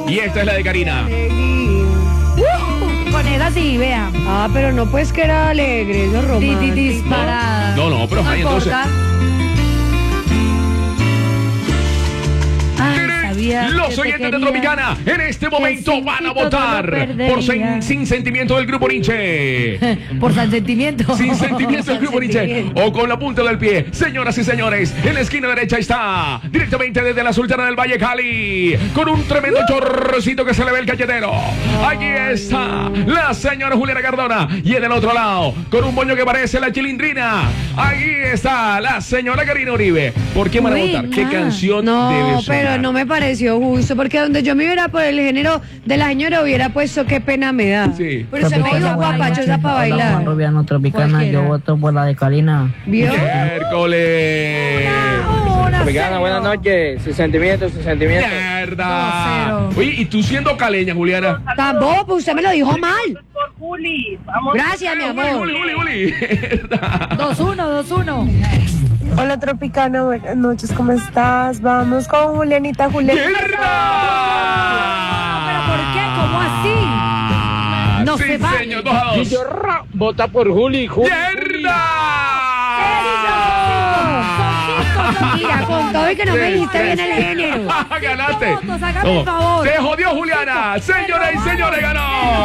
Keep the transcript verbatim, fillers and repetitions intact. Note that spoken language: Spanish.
Y esta es la de Karina. Uh, con esa sí, vea. Ah, pero no pues que era alegre, eso es Di- di- romántico. Disparada. No, no, pero No Jai, entonces. importa. Ay, sabía que Los te oyentes de quería. Tropicana en este momento sin van a ti todo votar lo perdería. por sin, sin sentimiento del grupo Nietzsche. Por San Sentimiento. Sin sentimiento del grupo Nietzsche. O con la punta del pie. Señoras y señores, en la esquina derecha está directamente desde la Sultana del Valle, Cali, con un tremendo chorrocito que se le ve el galletero. Aquí está la señora Juliana Cardona. Y en el otro lado, con un moño que parece la chilindrina, aquí está la señora Karina Uribe. ¿Por qué van a Uy, votar? ¿Qué nada. canción No, debe sonar? pero no me pareció justo, porque donde yo me hubiera por el género de la señora hubiera puesto qué pena me da. Sí. Pero se me hizo guapachosa para Hola, Juan bailar. Rubiano Tropicana, Cualquiera. yo voto por la de Karina. ¿Vio? Miércoles. Una Tropicana, cero. buenas noches. Sin sentimientos, sin sentimientos. Mierda. Dos cero. Oye, y tú siendo caleña, Juliana. Tampoco, pues usted me lo dijo mal. Por Juli. Vamos. Gracias, mi Juli, amor. Juli, Juli, Juli. Mierda. dos uno, dos uno. Hola Tropicana, buenas noches, ¿cómo estás? Vamos con Julianita, Julianita. ¿Pero por qué? ¿Cómo así? Ah, No sí, se vale. señor, dos a dos. Yo ra- vota por Juli. Juli. ¡Mierda! Mira, con todo y que no me dijiste bien el género. Ganaste. votos, hágame el No, favor. Se jodió Juliana. Señoras y señores, ganó.